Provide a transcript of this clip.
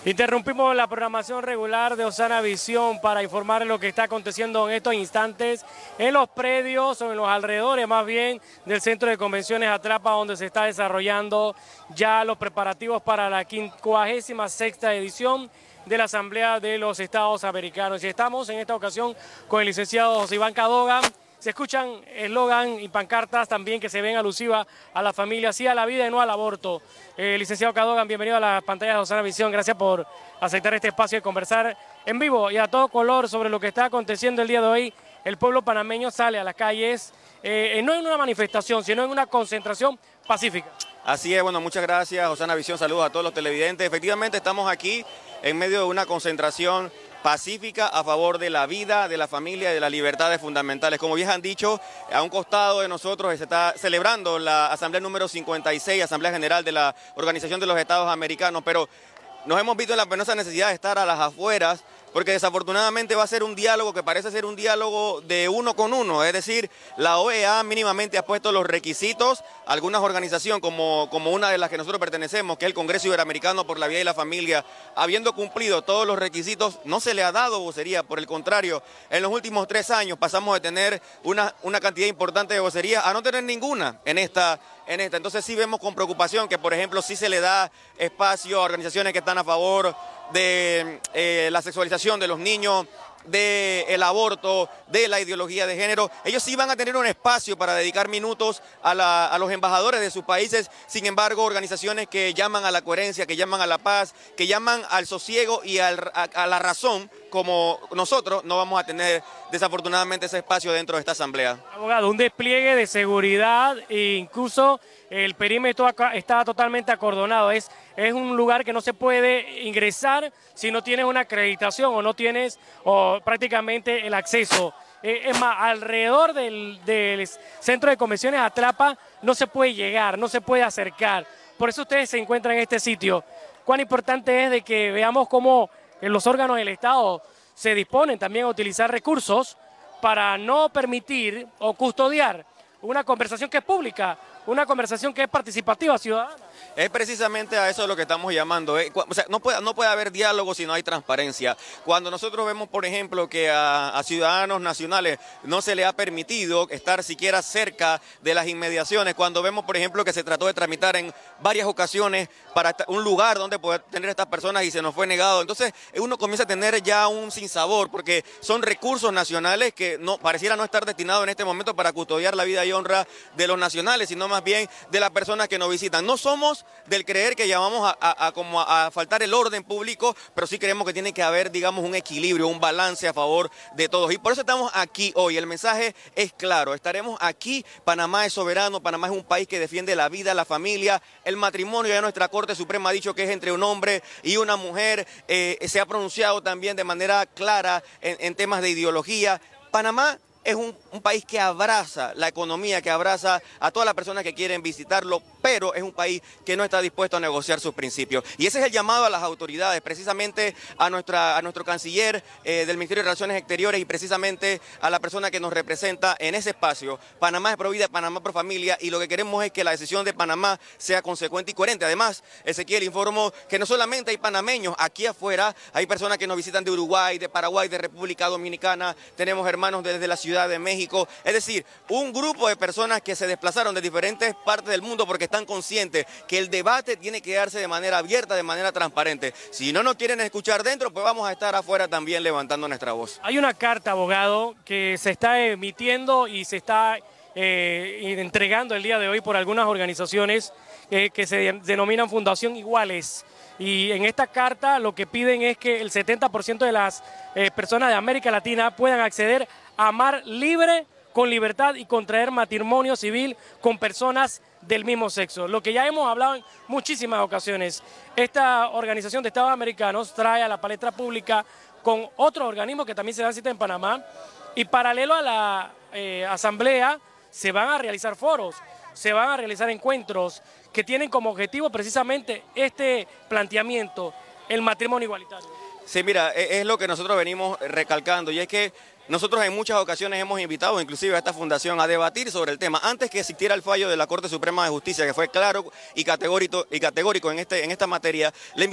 Interrumpimos la programación regular de Osana Visión para informar lo que está aconteciendo en estos instantes en los predios o en los alrededores más bien del Centro de Convenciones Atrapa, donde se está desarrollando ya los preparativos para la 56ª edición de la Asamblea de los Estados Americanos. Y estamos en esta ocasión con el licenciado José Iván Cadoga. Se escuchan eslogan y pancartas también que se ven alusivas a la familia, sí a la vida y no al aborto. Licenciado Cadoga, bienvenido a la pantalla de Osana Visión. Gracias por aceptar este espacio y conversar en vivo y a todo color sobre lo que está aconteciendo el día de hoy. El pueblo panameño sale a las calles, no en una manifestación, sino en una concentración pacífica. Así es, bueno, muchas gracias, Osana Visión, saludos a todos los televidentes. Efectivamente estamos aquí en medio de una concentración pacífica a favor de la vida, de la familia y de las libertades fundamentales. Como bien han dicho, a un costado de nosotros se está celebrando la Asamblea número 56, Asamblea General de la Organización de los Estados Americanos, pero nos hemos visto en la penosa necesidad de estar a las afueras, porque desafortunadamente va a ser un diálogo que parece ser un diálogo de uno con uno, es decir, la OEA mínimamente ha puesto los requisitos, algunas organizaciones como una de las que nosotros pertenecemos, que es el Congreso Iberoamericano por la Vida y la Familia, habiendo cumplido todos los requisitos, no se le ha dado vocería, por el contrario, en los últimos 3 años pasamos de tener una cantidad importante de vocerías a no tener ninguna en esta. Entonces sí vemos con preocupación que, por ejemplo, sí se le da espacio a organizaciones que están a favor de la sexualización de los niños, del aborto, de la ideología de género. Ellos sí van a tener un espacio para dedicar minutos a los embajadores de sus países. Sin embargo, organizaciones que llaman a la coherencia, que llaman a la paz, que llaman al sosiego y a la razón, como nosotros, no vamos a tener desafortunadamente ese espacio dentro de esta asamblea. Abogado, un despliegue de seguridad e incluso el perímetro está totalmente acordonado. Es un lugar que no se puede ingresar si no tienes una acreditación o no tienes prácticamente el acceso. Es más, alrededor del Centro de Convenciones Atrapa no se puede llegar, no se puede acercar. Por eso ustedes se encuentran en este sitio. Cuán importante es de que veamos cómo los órganos del Estado se disponen también a utilizar recursos para no permitir o custodiar una conversación que es pública, una conversación que es participativa, ciudadana. Es precisamente a eso lo que estamos llamando. O sea, no puede haber diálogo si no hay transparencia. Cuando nosotros vemos, por ejemplo, que a ciudadanos nacionales no se le ha permitido estar siquiera cerca de las inmediaciones, cuando vemos, por ejemplo, que se trató de tramitar en varias ocasiones para un lugar donde poder tener a estas personas y se nos fue negado, entonces uno comienza a tener ya un sinsabor, porque son recursos nacionales que pareciera no estar destinados en este momento para custodiar la vida y honra de los nacionales, sino más bien de las personas que nos visitan. No somos del creer que llamamos a faltar el orden público, pero sí creemos que tiene que haber, digamos, un equilibrio, un balance a favor de todos. Y por eso estamos aquí hoy. El mensaje es claro, estaremos aquí. Panamá es soberano, Panamá es un país que defiende la vida, la familia, el matrimonio. Ya nuestra Corte Suprema ha dicho que es entre un hombre y una mujer. Se ha pronunciado también de manera clara en temas de ideología. Panamá es un país que abraza la economía, que abraza a todas las personas que quieren visitarlo, pero es un país que no está dispuesto a negociar sus principios. Y ese es el llamado a las autoridades, precisamente a nuestro canciller del Ministerio de Relaciones Exteriores y precisamente a la persona que nos representa en ese espacio. Panamá es pro vida, Panamá pro familia, y lo que queremos es que la decisión de Panamá sea consecuente y coherente. Además, Ezequiel informó que no solamente hay panameños, aquí afuera hay personas que nos visitan de Uruguay, de Paraguay, de República Dominicana, tenemos hermanos desde la Ciudad de México, es decir, un grupo de personas que se desplazaron de diferentes partes del mundo porque están conscientes que el debate tiene que darse de manera abierta, de manera transparente. Si no nos quieren escuchar dentro, pues vamos a estar afuera también levantando nuestra voz. Hay una carta, abogado, que se está emitiendo y se está entregando el día de hoy por algunas organizaciones que se denominan Fundación Iguales. Y en esta carta lo que piden es que el 70% de las personas de América Latina puedan acceder a amar libre, con libertad y contraer matrimonio civil con personas del mismo sexo. Lo que ya hemos hablado en muchísimas ocasiones. Esta organización de Estados Americanos trae a la palestra pública con otros organismos que también se dan cita en Panamá, y paralelo a la asamblea se van a realizar foros, se van a realizar encuentros que tienen como objetivo precisamente este planteamiento, el matrimonio igualitario. Sí, mira, es lo que nosotros venimos recalcando, y es que nosotros en muchas ocasiones hemos invitado inclusive a esta fundación a debatir sobre el tema. Antes que existiera el fallo de la Corte Suprema de Justicia, que fue claro y categórico en esta materia,